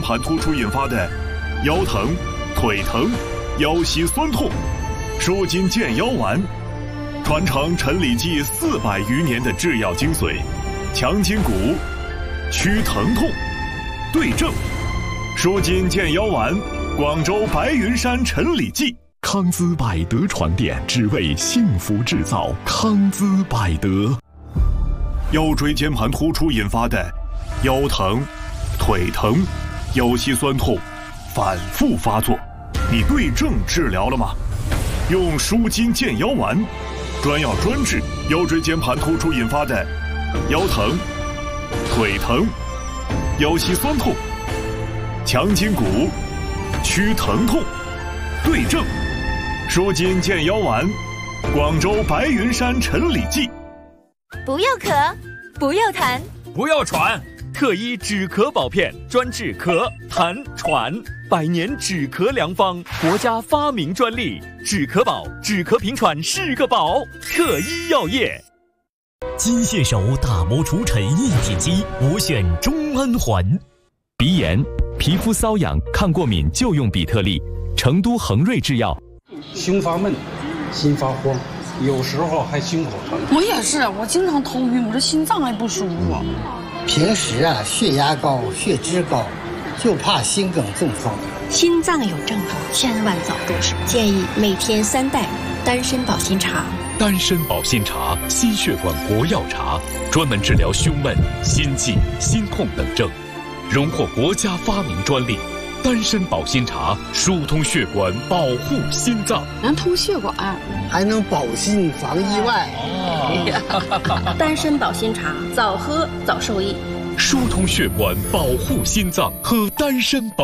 盘突出引发的腰疼、腿疼、腰膝酸痛，舒筋健腰丸，传承陈李济400余年的制药精髓，强筋骨，祛疼痛，对症，舒筋健腰丸，广州白云山陈李济。 康姿百德床垫，只为幸福制造。康姿百德。 腰椎间盘突出引发的腰疼、腿疼、腰膝酸痛反复发作，你对症治疗了吗？用舒筋健腰丸，专药专治腰椎间盘突出引发的腰疼、腿疼、腰膝酸痛，强筋骨，祛疼痛，对症，舒筋健腰丸，广州白云山陈李济。 不要咳，不要痰， 不要喘，特医止咳宝片，专治咳、痰、喘，100年止咳良方，国家发明专利。止咳宝，止咳平喘是个宝，特医药业。 金线手打磨除尘一体机，我选中安环。 鼻炎、皮肤瘙痒、抗过敏就用比特利，成都恒瑞制药。 胸发闷，心发慌，有时候还胸口疼。 我也是，我经常头晕，我这心脏还不舒服。 平时血压高、血脂高，就怕心梗中风。 心脏有症状，千万早重视。建议每天3袋丹参保心茶。 丹参保心茶，心血管国药茶，专门治疗胸闷、心悸、心痛等症，荣获国家发明专利。丹参保心茶疏通血管，保护心脏， 能通血管， 还能保心防意外。 丹参保心茶，早喝早受益。 疏通血管，保护心脏，喝丹参保。